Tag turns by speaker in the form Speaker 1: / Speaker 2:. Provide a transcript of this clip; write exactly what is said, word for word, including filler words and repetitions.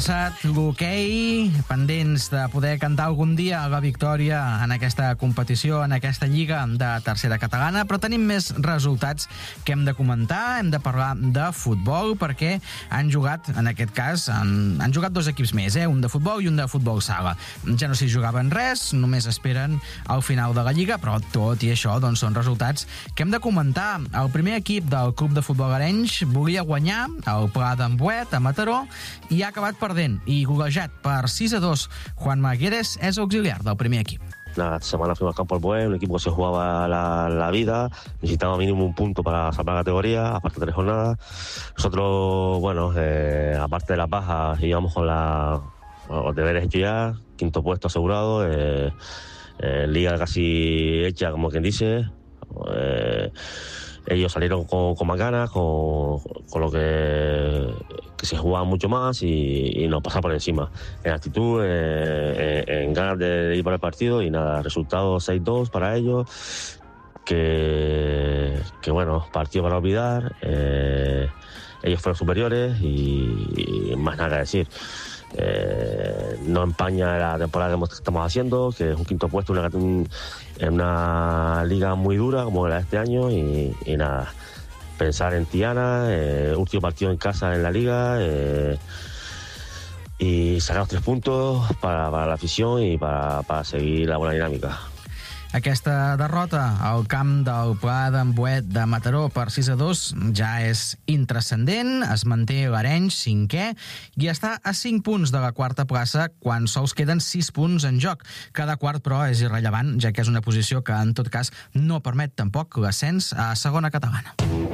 Speaker 1: L'hoquei, pendents de poder cantar algun dia la victòria en aquesta competició, en aquesta lliga de tercera catalana, però tenim més resultats que hem de comentar. Hem de parlar de futbol, perquè han jugat, en aquest cas, han, han jugat dos equips més, eh? Un de futbol i un de futbol sala. Ja no s'hi jugaven res, només esperen al final de la lliga, però tot i això doncs, són resultats que hem de comentar. El primer equip del club de futbol Arenys volia guanyar el Pla d'en Boet a Mataró i ha acabat perdent i golejat per sis a dos. Juan Magueres és auxiliar del primer equip.
Speaker 2: La semana fuimos al campo al Boet, un equipo que se jugaba la, la vida, necesitaba mínimo un punto para salvar la categoría, aparte de tres jornadas. Nosotros, bueno, eh, aparte de las bajas, íbamos con la, los deberes hechos ya, quinto puesto asegurado, eh, eh, liga casi hecha, como quien dice. Eh, ellos salieron con, con más ganas, con, con lo que, que se jugaba mucho más y, y nos pasaron por encima. En actitud, eh, en, en ganas de ir por el partido y nada, resultado seis dos para ellos, que, que bueno, partido para olvidar, eh, ellos fueron superiores y, y más nada que decir. Eh, no empaña la temporada que estamos haciendo, que es un quinto puesto una, un, en una liga muy dura como la de este año y, y nada, pensar en Tiana, eh, último partido en casa en la liga eh, y sacar los tres puntos para, para la afición y para, para seguir la buena dinámica.
Speaker 1: Aquesta derrota al camp del Pla d'en Boet de Mataró per sis a dos ja és intranscendent, es manté l'Arenys cinquè i està a cinc punts de la quarta plaça quan sols queden sis punts en joc. Cada quart, però, és irrellevant, ja que és una posició que, en tot cas, no permet tampoc l'ascens a segona catalana.